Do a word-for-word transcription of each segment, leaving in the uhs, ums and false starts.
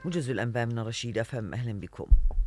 موجز الأنباء من الرشيد أف أم، أهلا بكم.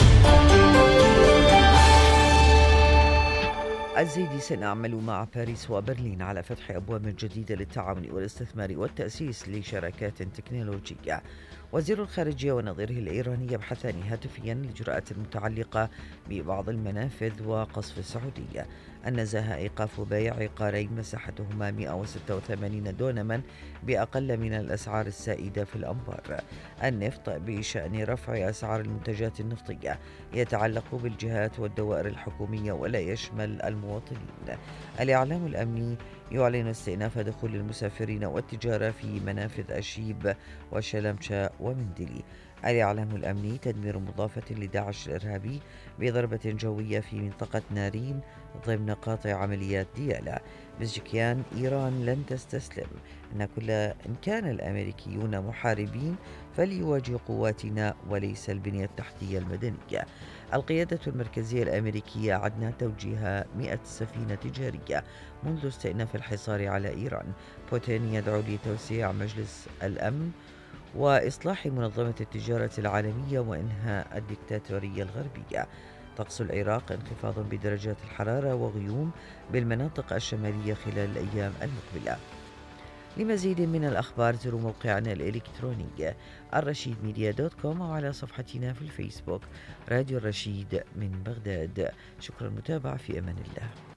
الزيدي: سنعمل مع باريس وبرلين على فتح أبواب جديدة للتعاون والاستثمار والتأسيس لشراكات تكنولوجية. وزير الخارجية ونظيره الإيراني يبحثان هاتفيا الإجراءات المتعلقة ببعض المنافذ وقصف السعودية. النزاهة: إيقاف بيع عقارين مساحتهما مئة وستة وثمانين دونما بأقل من الأسعار السائدة في الأنبار. النفط: بشأن رفع أسعار المنتجات النفطية يتعلق بالجهات والدوائر الحكومية ولا يشمل المواطنين. الإعلام الأمني يعلن استئناف دخول المسافرين والتجارة في منافذ أشيب وشلمشة ومندلي. الإعلام الأمني: تدمير مضافة لداعش الإرهابي بضربة جوية في منطقة نارين ضمن قاطع عمليات ديالا. بزجكيان: إيران لن تستسلم، إن كل إن كان الأمريكيون محاربين فليواجهوا قواتنا وليس البنية التحتية المدنية. القيادة المركزية الأمريكية أعدنا توجيه مئة سفينة تجارية منذ استئناف الحصار على إيران. بوتين يدعو لتوسيع مجلس الأمن وإصلاح منظمة التجارة العالمية وإنهاء الدكتاتورية الغربية. طقس العراق: انخفاض بدرجات الحرارة وغيوم بالمناطق الشمالية خلال الأيام المقبلة. لمزيد من الأخبار زوروا موقعنا الإلكتروني الرشيد ميديا دوت كوم أو على صفحتنا في الفيسبوك راديو الرشيد من بغداد. شكرا المتابعة، في أمان الله.